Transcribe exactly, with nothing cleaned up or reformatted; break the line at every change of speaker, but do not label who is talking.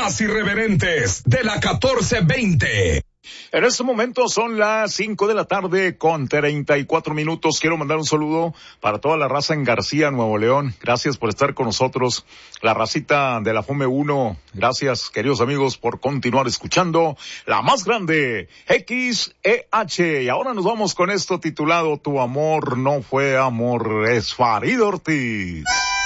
más irreverentes de la catorce veinte.
En este momento son las cinco de la tarde con treinta y cuatro minutos. Quiero mandar un saludo para toda la raza en García, Nuevo León. Gracias por estar con nosotros. La racita de la F O M E uno. Gracias, queridos amigos, por continuar escuchando la más grande, X E H. Y ahora nos vamos con esto titulado Tu amor no fue amor. Es Farid Ortiz.